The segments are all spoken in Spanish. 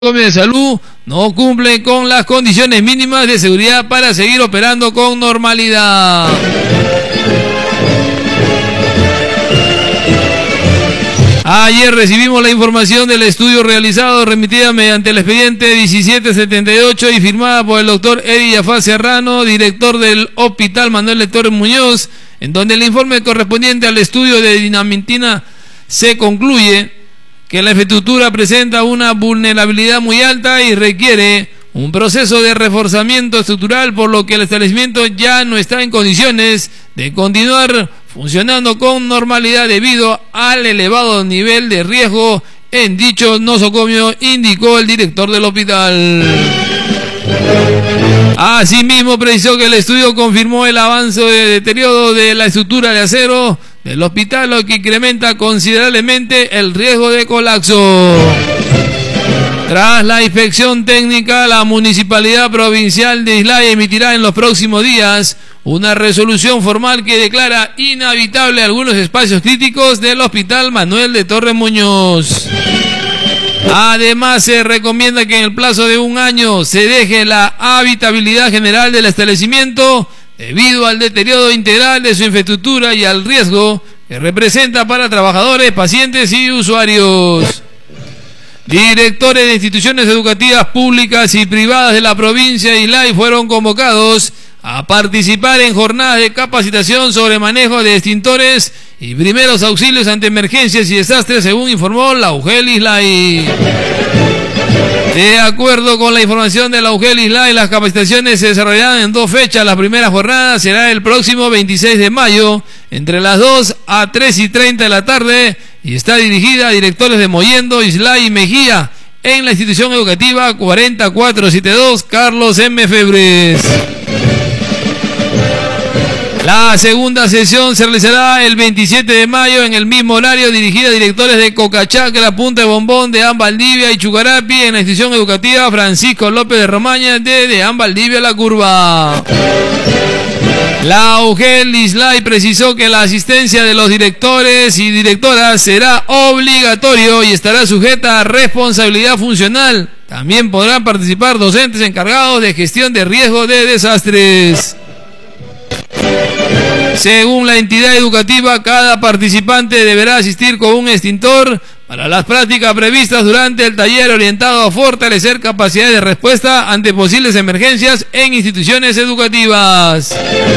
de salud no cumplen con las condiciones mínimas de seguridad para seguir operando con normalidad. Ayer recibimos la información del estudio realizado remitida mediante el expediente 1778 y firmada por el doctor Eddie Jafar Serrano, director del Hospital Manuel de Torres Muñoz, en donde el informe correspondiente al estudio de dinamitina se concluye que la infraestructura presenta una vulnerabilidad muy alta y requiere un proceso de reforzamiento estructural, por lo que el establecimiento ya no está en condiciones de continuar funcionando con normalidad debido al elevado nivel de riesgo en dicho nosocomio, indicó el director del hospital. Asimismo, precisó que el estudio confirmó el avance de deterioro de la estructura de acero del hospital, lo que incrementa considerablemente el riesgo de colapso. Tras la inspección técnica, la Municipalidad Provincial de Islay emitirá en los próximos días una resolución formal que declara inhabitable algunos espacios críticos del Hospital Manuel de Torres Muñoz. Además, se recomienda que en el plazo de un año se deje la habitabilidad general del establecimiento debido al deterioro integral de su infraestructura y al riesgo que representa para trabajadores, pacientes y usuarios. Directores de instituciones educativas públicas y privadas de la provincia de Islay fueron convocados a participar en jornadas de capacitación sobre manejo de extintores y primeros auxilios ante emergencias y desastres, según informó la UGEL Islay. De acuerdo con la información de la UGEL Islay, las capacitaciones se desarrollarán en 2 fechas. La primera jornada será el próximo 26 de mayo, entre las 2 a 3:30 de la tarde, y está dirigida a directores de Mollendo, Islay y Mejía, en la institución educativa 40472 Carlos M. Febres. La segunda sesión se realizará el 27 de mayo en el mismo horario, dirigida a directores de Cocachacra, Punta de Bombón, Deán Valdivia y Chucarapi, en la institución educativa Francisco López de Romaña de Deán Valdivia La Curva. La UGEL Islay precisó que la asistencia de los directores y directoras será obligatorio y estará sujeta a responsabilidad funcional. También podrán participar docentes encargados de gestión de riesgo de desastres. Según la entidad educativa, cada participante deberá asistir con un extintor para las prácticas previstas durante el taller, orientado a fortalecer capacidades de respuesta ante posibles emergencias en instituciones educativas.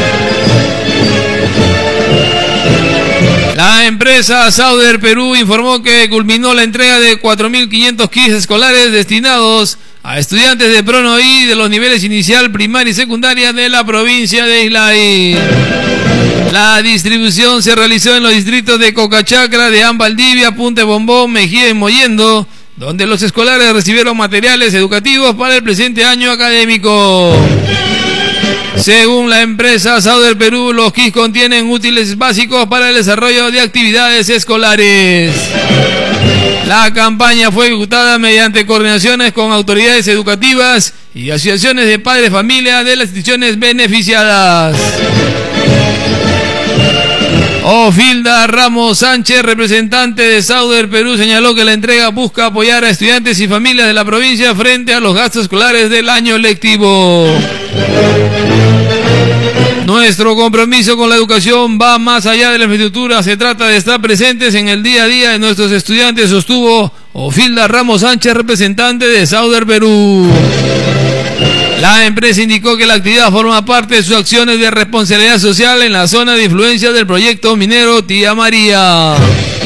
La empresa Sauder Perú informó que culminó la entrega de 4.500 kits escolares destinados a estudiantes de PRONOI de los niveles inicial, primaria y secundaria de la provincia de Islay. La distribución se realizó en los distritos de Cocachacra, Deán Valdivia, Punta de Bombón, Mejía y Mollendo, donde los escolares recibieron materiales educativos para el presente año académico. Según la empresa Sauder Perú, los kits contienen útiles básicos para el desarrollo de actividades escolares. La campaña fue ejecutada mediante coordinaciones con autoridades educativas y asociaciones de padres de familia de las instituciones beneficiadas. Ofilda Ramos Sánchez, representante de Sauder Perú, señaló que la entrega busca apoyar a estudiantes y familias de la provincia frente a los gastos escolares del año lectivo. Nuestro compromiso con la educación va más allá de la infraestructura, se trata de estar presentes en el día a día de nuestros estudiantes, sostuvo Ofilda Ramos Sánchez, representante de Sauder Perú. La empresa indicó que la actividad forma parte de sus acciones de responsabilidad social en la zona de influencia del proyecto minero Tía María.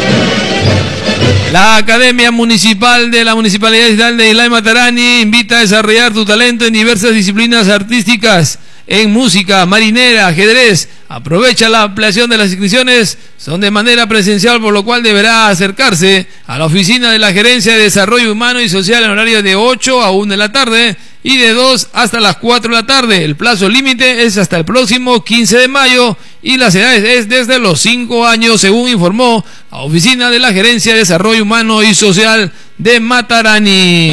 La Academia Municipal de la Municipalidad de Islay Matarani invita a desarrollar tu talento en diversas disciplinas artísticas, en música, marinera, ajedrez. Aprovecha la ampliación de las inscripciones, son de manera presencial, por lo cual deberá acercarse a la oficina de la Gerencia de Desarrollo Humano y Social en horario de 8 a 1 de la tarde y de 2 hasta las 4 de la tarde. El plazo límite es hasta el próximo 15 de mayo y las edades es desde los 5 años, según informó la oficina de la Gerencia de Desarrollo Humano y Social de Matarani.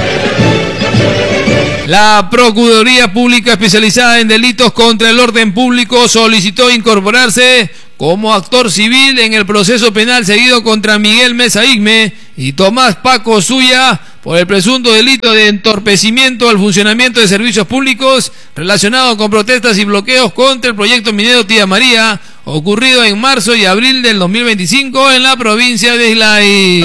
La Procuraduría Pública especializada en delitos contra el orden público solicitó incorporarse como actor civil en el proceso penal seguido contra Miguel Mesa Igme y Tomás Paco Suya por el presunto delito de entorpecimiento al funcionamiento de servicios públicos relacionado con protestas y bloqueos contra el proyecto minero Tía María, ocurrido en marzo y abril del 2025 en la provincia de Islay.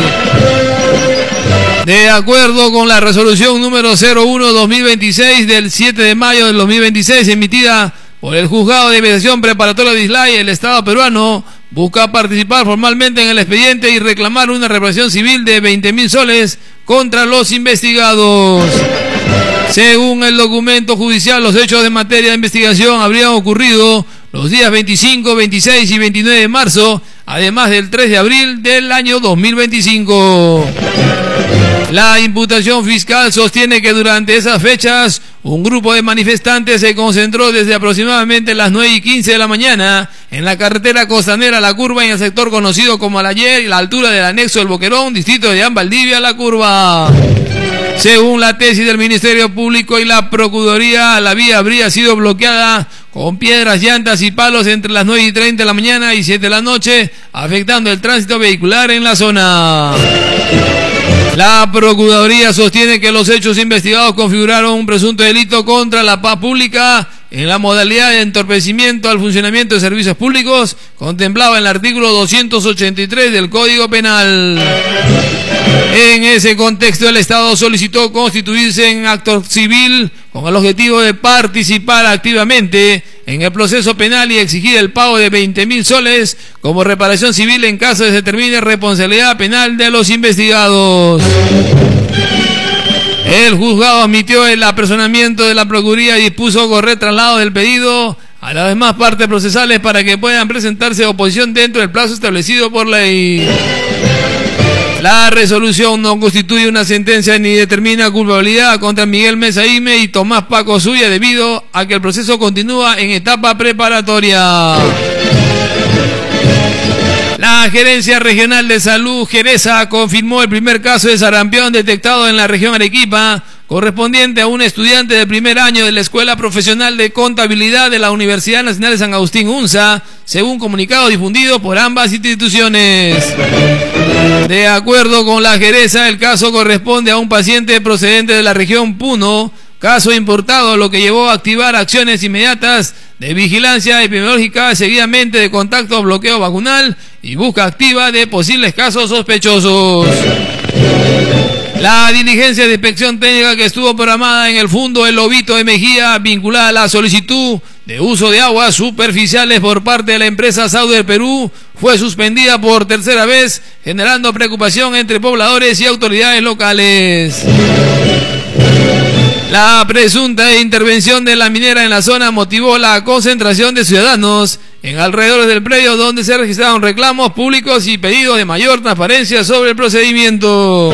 De acuerdo con la resolución número 01-2026 del 7 de mayo del 2026 emitida por el Juzgado de Investigación Preparatoria de Islay, el Estado peruano busca participar formalmente en el expediente y reclamar una reparación civil de 20.000 soles contra los investigados. Según el documento judicial, los hechos de materia de investigación habrían ocurrido los días 25, 26 y 29 de marzo, además del 3 de abril del año 2025. La imputación fiscal sostiene que durante esas fechas un grupo de manifestantes se concentró desde aproximadamente las 9:15 de la mañana en la carretera costanera La Curva, en el sector conocido como Alayer y la altura del anexo del Boquerón, distrito de Valdivia, La Curva. Según la tesis del Ministerio Público y la Procuraduría, la vía habría sido bloqueada con piedras, llantas y palos entre las 9:30 de la mañana y 7 de la noche, afectando el tránsito vehicular en la zona. La Procuraduría sostiene que los hechos investigados configuraron un presunto delito contra la paz pública en la modalidad de entorpecimiento al funcionamiento de servicios públicos, contemplado en el artículo 283 del Código Penal. En ese contexto, el Estado solicitó constituirse en acto civil con el objetivo de participar activamente en el proceso penal y exigir el pago de 20.000 soles como reparación civil en caso de que se determine responsabilidad penal de los investigados. El juzgado admitió el apersonamiento de la Procuraduría y dispuso correr traslado del pedido a las demás partes procesales para que puedan presentarse oposición dentro del plazo establecido por ley. La resolución no constituye una sentencia ni determina culpabilidad contra Miguel Mesa Igme y Tomás Paco Suya, debido a que el proceso continúa en etapa preparatoria. La Gerencia Regional de Salud Geresa confirmó el primer caso de sarampión detectado en la región Arequipa, correspondiente a un estudiante de primer año de la Escuela Profesional de Contabilidad de la Universidad Nacional de San Agustín, UNSA, según comunicado difundido por ambas instituciones. De acuerdo con la Geresa, el caso corresponde a un paciente procedente de la región Puno, caso importado, lo que llevó a activar acciones inmediatas de vigilancia epidemiológica, seguidamente de contacto, bloqueo vacunal y busca activa de posibles casos sospechosos. La diligencia de inspección técnica que estuvo programada en el Fundo El Lobito de Mejía, vinculada a la solicitud de uso de aguas superficiales por parte de la empresa Sauder Perú, fue suspendida por tercera vez, generando preocupación entre pobladores y autoridades locales. La presunta intervención de la minera en la zona motivó la concentración de ciudadanos en alrededor del predio, donde se registraron reclamos públicos y pedidos de mayor transparencia sobre el procedimiento.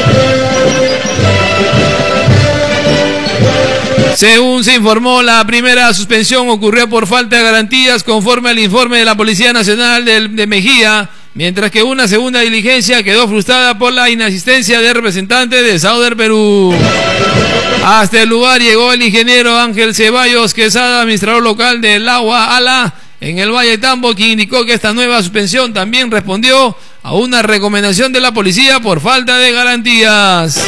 Según se informó, la primera suspensión ocurrió por falta de garantías conforme al informe de la Policía Nacional de Mejía, mientras que una segunda diligencia quedó frustrada por la inasistencia de representantes de Sauder Perú. Hasta el lugar llegó el ingeniero Ángel Ceballos Quesada, administrador local del Agua Ala en el Valle de Tambo, quien indicó que esta nueva suspensión también respondió a una recomendación de la policía por falta de garantías.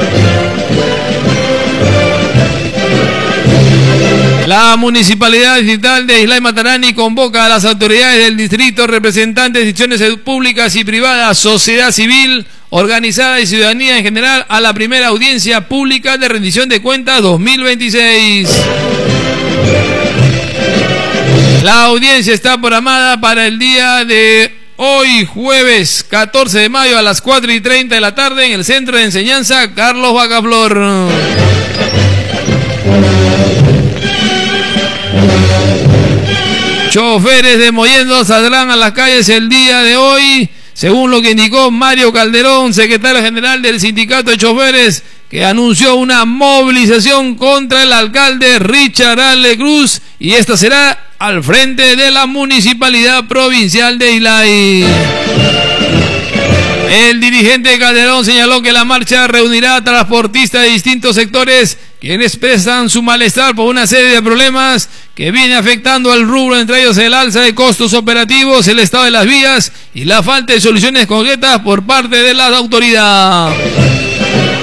La Municipalidad Distrital de Islay Matarani convoca a las autoridades del distrito, representantes de instituciones públicas y privadas, sociedad civil organizada y ciudadanía en general a la primera audiencia pública de rendición de cuentas 2026. La audiencia está programada para el día de hoy, jueves 14 de mayo a las 4:30 de la tarde en el Centro de Enseñanza Carlos Vacaflor. Choferes de Mollendo saldrán a las calles el día de hoy, según lo que indicó Mario Calderón, secretario general del Sindicato de Choferes, que anunció una movilización contra el alcalde Richard Ale Cruz, y esta será al frente de la Municipalidad Provincial de Islay. El dirigente Calderón señaló que la marcha reunirá a transportistas de distintos sectores quienes expresan su malestar por una serie de problemas que viene afectando al rubro, entre ellos el alza de costos operativos, el estado de las vías y la falta de soluciones concretas por parte de la autoridad.